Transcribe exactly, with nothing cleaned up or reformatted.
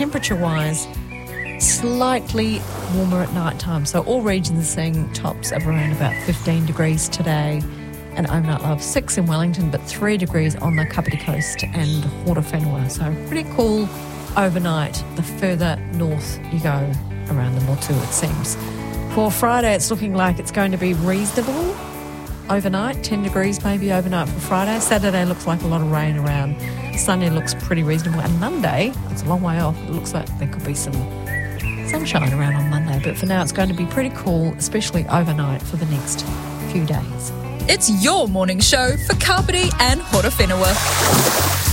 temperature-wise, slightly warmer at night time. So all regions seeing tops of around about fifteen degrees today. And overnight low of six in Wellington, but three degrees on the Kapiti Coast and Horowhenua. So pretty cool overnight the further north you go around the Motu, it seems. For Friday, it's looking like it's going to be reasonable overnight, ten degrees maybe overnight for Friday. Saturday looks like a lot of rain around. Sunday looks pretty reasonable. And Monday, it's a long way off. It looks like there could be some sunshine around on Monday. But for now, it's going to be pretty cool, especially overnight for the next few days. It's your morning show for Kapiti and Horowhenua.